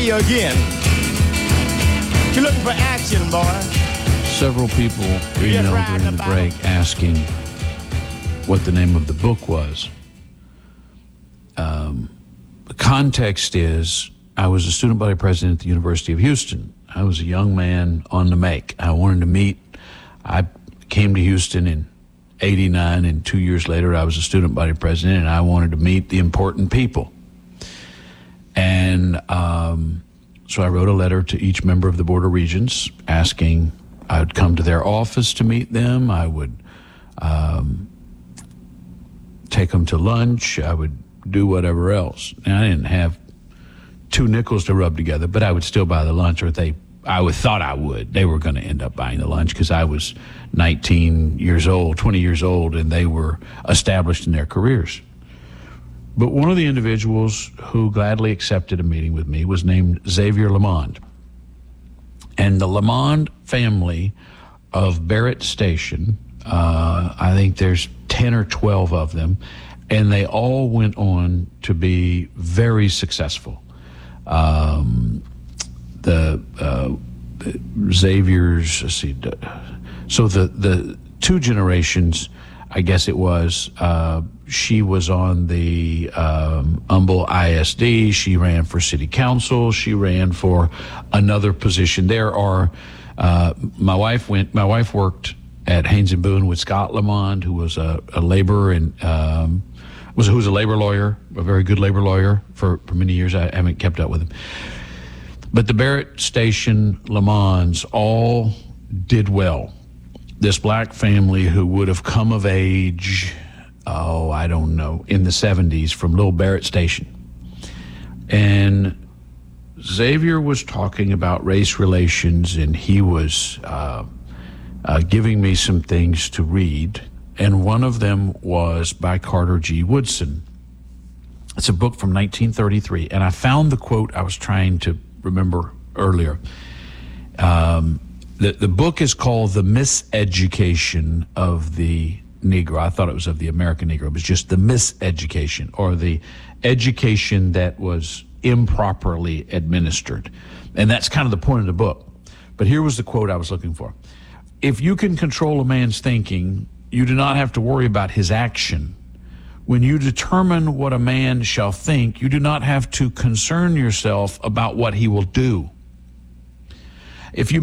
you again. You're looking for action, boy. Several people emailed during the break asking what the name of the book was. The context is I was a student body president at the University of Houston. I was a young man on the make. I wanted to meet. I came to Houston in 89, and 2 years later I was a student body president, and I wanted to meet the important people. And so I wrote a letter to each member of the Board of Regents asking I would come to their office to meet them. I would take them to lunch. I would do whatever else. And I didn't have 2 nickels to rub together, but I would still buy the lunch, or I thought I would. They were going to end up buying the lunch because I was 19 years old, 20 years old, and they were established in their careers. But one of the individuals who gladly accepted a meeting with me was named Xavier Lamond. And the Lamond family of Barrett Station, I think there's 10 or 12 of them, and they all went on to be very successful. Xavier's, let's see, so the 2 generations, I guess it was, she was on the Humble ISD. She ran for city council. She ran for another position. There are, my wife worked at Haynes and Boone with Scott Lamond, who was a labor and who was a labor lawyer, a very good labor lawyer for many years. I haven't kept up with him. But the Barrett Station Lamonds all did well. This black family who would have come of age, I don't know, in the 70s from Little Barrett Station. And Xavier was talking about race relations, and he was giving me some things to read. And one of them was by Carter G. Woodson. It's a book from 1933, and I found the quote I was trying to remember earlier. The book is called The Miseducation of the Negro. I thought it was of the American Negro. It was just the miseducation, or the education that was improperly administered. And that's kind of the point of the book. But here was the quote I was looking for. If you can control a man's thinking, you do not have to worry about his action. When you determine what a man shall think, you do not have to concern yourself about what he will do. If you